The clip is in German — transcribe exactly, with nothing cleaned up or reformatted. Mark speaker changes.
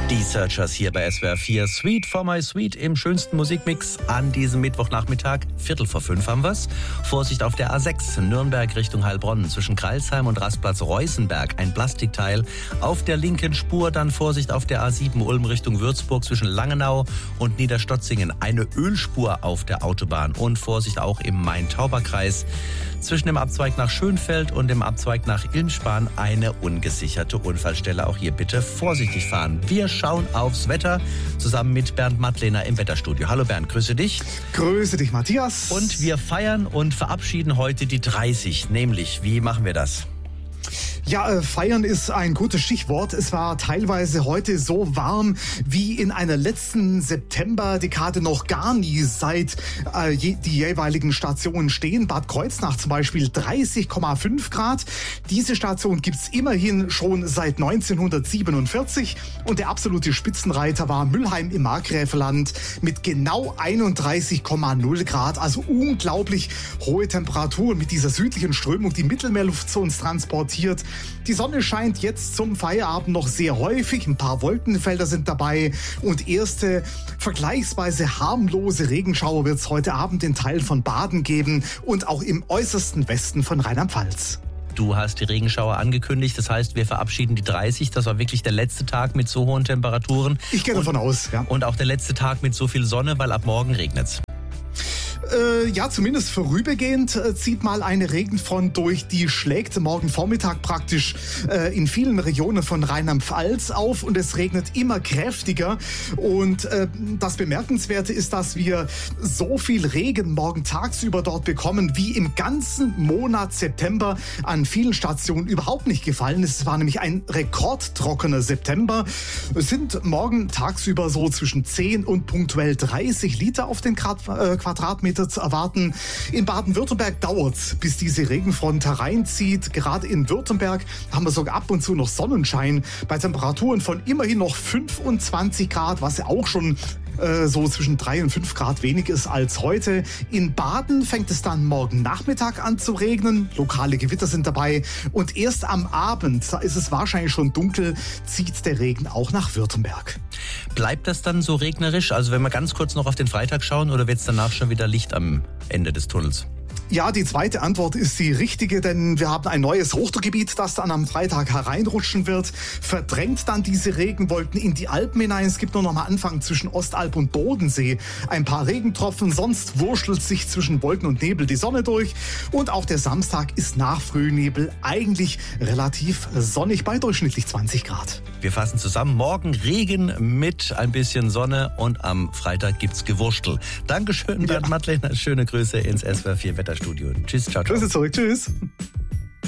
Speaker 1: Die Searchers hier bei S W R vier. Sweet for my sweet im schönsten Musikmix an diesem Mittwochnachmittag. Viertel vor fünf haben wir's. Vorsicht auf der A sechs, Nürnberg Richtung Heilbronn. Zwischen Kreilsheim und Rastplatz Reußenberg ein Plastikteil. Auf der linken Spur dann Vorsicht auf der A sieben, Ulm Richtung Würzburg. Zwischen Langenau und Niederstotzingen eine Ölspur auf der Autobahn. Und Vorsicht auch im Main-Tauber-Kreis. Zwischen dem Abzweig nach Schönfeld und dem Abzweig nach Ilmspan eine ungesicherte Unfallstelle. Auch hier bitte vorsichtig fahren. Wir schauen aufs Wetter zusammen mit Bernd Mattlener im Wetterstudio. Hallo Bernd, grüße dich.
Speaker 2: Grüße dich, Matthias.
Speaker 1: Und wir feiern und verabschieden heute die dreißig. Nämlich, wie machen wir das?
Speaker 2: Ja, äh, feiern ist ein gutes Stichwort. Es war teilweise heute so warm wie in einer letzten Septemberdekade noch gar nie, seit äh, je, die jeweiligen Stationen stehen. Bad Kreuznach zum Beispiel dreißig Komma fünf Grad. Diese Station gibt's immerhin schon seit neunzehnhundertsiebenundvierzig. Und der absolute Spitzenreiter war Mülheim im Markgräflerland mit genau einunddreißig Komma null Grad. Also unglaublich hohe Temperaturen mit dieser südlichen Strömung, die Mittelmeerluft zu uns transportiert. Die Sonne scheint jetzt zum Feierabend noch sehr häufig. Ein paar Wolkenfelder sind dabei. Und erste vergleichsweise harmlose Regenschauer wird es heute Abend in Teilen von Baden geben und auch im äußersten Westen von Rheinland-Pfalz.
Speaker 1: Du hast die Regenschauer angekündigt, das heißt, wir verabschieden die dreißig. Das war wirklich der letzte Tag mit so hohen Temperaturen.
Speaker 2: Ich gehe davon aus, ja.
Speaker 1: Und auch der letzte Tag mit so viel Sonne, weil ab morgen regnet's.
Speaker 2: Äh, ja, zumindest vorübergehend äh, zieht mal eine Regenfront durch, die schlägt morgen Vormittag praktisch äh, in vielen Regionen von Rheinland-Pfalz auf und es regnet immer kräftiger. Und äh, das Bemerkenswerte ist, dass wir so viel Regen morgen tagsüber dort bekommen, wie im ganzen Monat September an vielen Stationen überhaupt nicht gefallen. Es war nämlich ein rekordtrockener September. Es sind morgen tagsüber so zwischen zehn und punktuell dreißig Liter auf den Grad, äh, Quadratmeter zu erwarten. In Baden-Württemberg dauert es, bis diese Regenfront hereinzieht. Gerade in Württemberg haben wir sogar ab und zu noch Sonnenschein bei Temperaturen von immerhin noch fünfundzwanzig Grad, was ja auch schon äh, so zwischen drei und fünf Grad weniger ist als heute. In Baden fängt es dann morgen Nachmittag an zu regnen. Lokale Gewitter sind dabei. Und erst am Abend, da ist es wahrscheinlich schon dunkel, zieht der Regen auch nach Württemberg.
Speaker 1: Bleibt das dann so regnerisch? Also wenn wir ganz kurz noch auf den Freitag schauen, oder wird es danach schon wieder Licht am Ende des Tunnels?
Speaker 2: Ja, die zweite Antwort ist die richtige, denn wir haben ein neues Hochdruckgebiet, das dann am Freitag hereinrutschen wird, verdrängt dann diese Regenwolken in die Alpen hinein. Es gibt nur noch mal Anfang zwischen Ostalb und Bodensee ein paar Regentropfen, sonst wurschtelt sich zwischen Wolken und Nebel die Sonne durch. Und auch der Samstag ist nach Frühnebel eigentlich relativ sonnig bei durchschnittlich zwanzig Grad.
Speaker 1: Wir fassen zusammen, morgen Regen mit ein bisschen Sonne und am Freitag gibt's Gewurstel. Dankeschön, Bernd ja. Mattlener, schöne Grüße ins S W R vier Wetterstudio. Tschüss, ciao, ciao.
Speaker 2: Grüße zurück, tschüss.